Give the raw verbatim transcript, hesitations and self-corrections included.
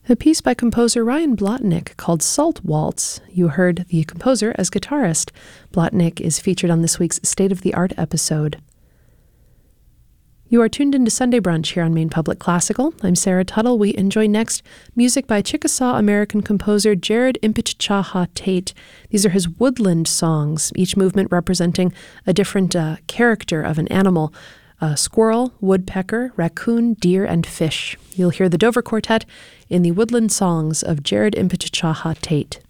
A piece by composer Ryan Blotnick called Salt Waltz. You heard the composer as guitarist. Blotnick is featured on this week's State of the Art episode. You are tuned into Sunday Brunch here on Maine Public Classical. I'm Sarah Tuttle. We enjoy next music by Chickasaw American composer Jared Impichchaha Tate. These are his woodland songs, each movement representing a different uh, character of an animal. A squirrel, woodpecker, raccoon, deer, and fish. You'll hear the Dover Quartet in the woodland songs of Jared Impichchaha Tate.